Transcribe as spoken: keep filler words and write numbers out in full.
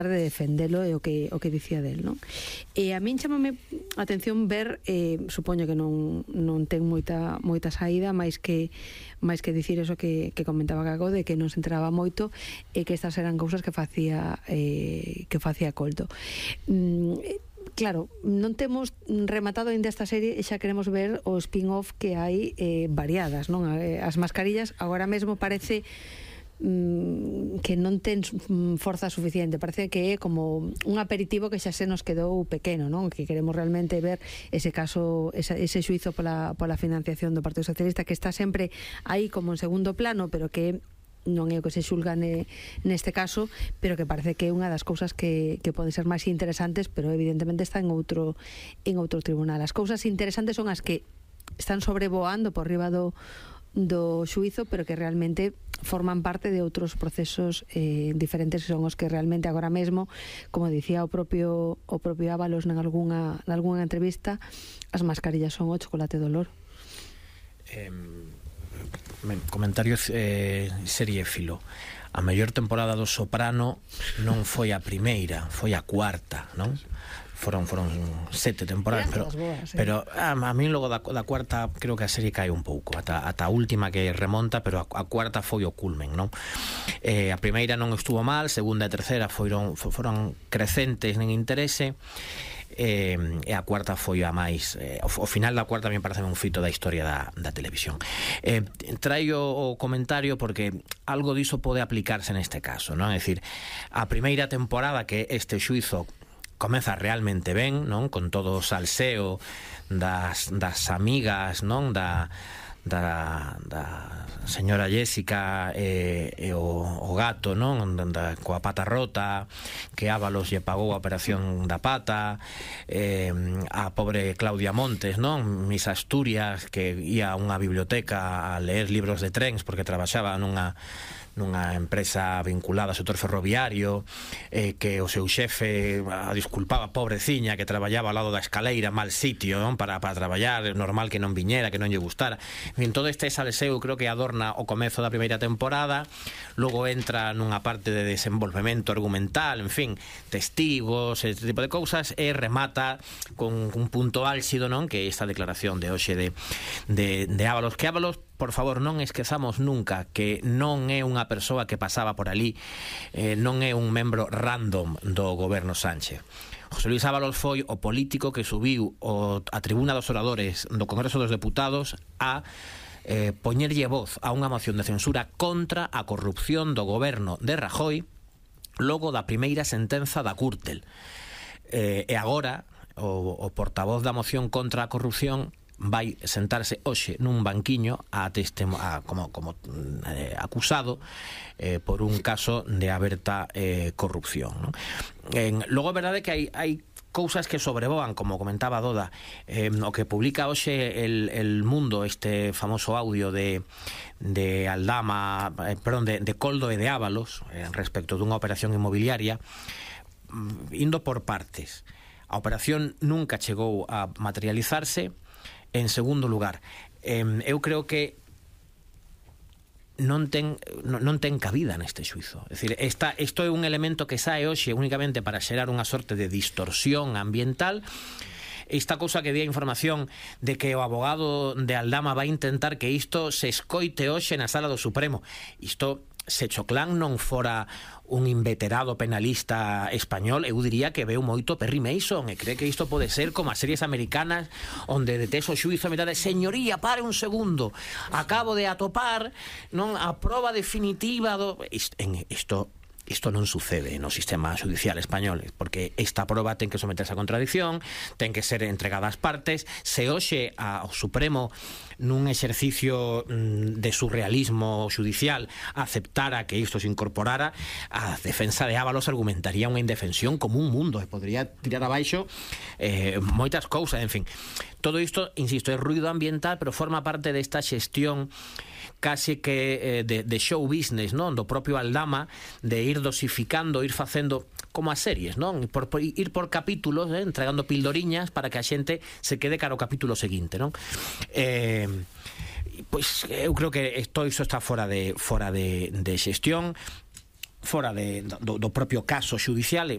de defendelo e o que o que dicía del, non? E a min chamame a atención ver, eh, supoño que non non ten moita moita saída, máis que máis que dicir eso que, que comentaba Gago, de que non se enteraba moito e que estas eran cousas que facía eh, que facía Coldo. Mm, claro, non temos rematado ainda esta serie e xa queremos ver o spin-off que hai eh, variadas, non? As mascarillas agora mesmo parece que non ten forza suficiente, parece que é como un aperitivo que xa se nos quedou pequeno, non? Que queremos realmente ver ese caso, ese, ese xuizo pola, pola financiación do Partido Socialista, que está sempre aí como en segundo plano, pero que non é o que se xulga ne, neste caso, pero que parece que é unha das cousas que, que pode ser máis interesantes, pero evidentemente está en outro en outro tribunal. As cousas interesantes son as que están sobrevoando por riba do do xuizo, pero que realmente forman parte de outros procesos eh, diferentes, son os que realmente agora mesmo, como dicía o propio o propio Ábalos en algunha, en algunha entrevista, as mascarillas son o chocolate do loro. Eh, comentario eh, seriéfilo. A mellor temporada do Soprano non foi a primeira, foi a cuarta, non? Foron foron sete temporadas, pero boas, eh? pero a, a mí logo da, da cuarta creo que a serie cae un pouco, ata, ata a última que remonta, pero a, a cuarta foi o culmen, non? Eh, a primeira non estuvo mal, segunda e terceira foron foron crecentes en interese. Eh, e a cuarta foi a máis eh, o, o final da cuarta a mí parece un fito da historia da, da televisión. eh, traio o comentario porque algo diso pode aplicarse neste caso, non? É dicir, a primeira temporada que este xuizo comeza realmente ben, non? Con todo o salseo das, das amigas, non? Da, da, da señora Jessica e, e o, o gato, non? Da, coa pata rota, que Ábalos lle pagou a operación da pata, eh, a pobre Claudia Montes, non? Miss Asturias, que ia a unha biblioteca a leer libros de trens porque traballaba nunha nunha empresa vinculada ao sector ferroviario, eh, que o seu xefe a disculpaba, pobreciña, que traballaba ao lado da escaleira, mal sitio, non? Para, para traballar, normal que non viñera, que non lle gustara. En fin, todo este salseo creo que adorna o comezo da primeira temporada, logo entra nunha parte de desenvolvemento argumental, en fin, testigos, este tipo de cousas, e remata con un punto álxido, non? Que é esta declaración de hoxe de, de, de Ábalos, que Ábalos, por favor, non esquezamos nunca que non é unha persoa que pasaba por ali, eh, non é un membro random do goberno Sánchez. José Luis Ábalos foi o político que subiu o, a tribuna dos oradores do Congreso dos Deputados a eh, poñerlle voz a unha moción de censura contra a corrupción do goberno de Rajoy logo da primeira sentenza da Gürtel. Eh, e agora o, o portavoz da moción contra a corrupción vai sentarse hoxe nun banquiño a testemo, a, como, como eh, acusado eh, por un caso de aberta eh, corrupción, ¿no? En, logo é verdade que hai, hai cousas que sobrevoan, como comentaba Doda, eh, o que publica hoxe el, el Mundo, este famoso audio de, de Aldama, eh, perdón, de, de Coldo e de Ábalos eh, respecto dunha operación inmobiliaria, indo por partes. A operación nunca chegou a materializarse. En segundo lugar, eh, eu creo que non ten non, non ten cabida neste xuizo. É dicir, esta, isto é un elemento que sae hoxe únicamente para xerar unha sorte de distorsión ambiental. Esta cousa que di a información de que o abogado de Aldama vai intentar que isto se escoite hoxe na sala do Supremo. Isto, se Choclán non fora un inveterado penalista español, eu diría que veu moito Perry Mason e cree que isto pode ser como as series americanas onde detes o xuizo a mitad de señoría, pare un segundo, acabo de atopar non a proba definitiva do... Isto, en, isto Isto non sucede no sistema judicial español, porque esta proba ten que someterse a contradicción, ten que ser entregada ás partes. Se hoxe ao Supremo nun exercicio de surrealismo judicial aceptara que isto se incorporara, a defensa de Ábalos argumentaría unha indefensión como un mundo e podría tirar abaixo eh, moitas cousas, en fin. Todo isto, insisto, é ruido ambiental, pero forma parte desta xestión case que eh, de, de show business, non? Do propio Aldama, de ir dosificando, ir facendo como as series, non? Por, por, ir por capítulos, eh, entregando pildoriñas para que a xente se quede cara ao capítulo seguinte, non? Eh, pois eu creo que isto, isto está fora de fora de, de xestión, fora de, do, do propio caso xudicial, e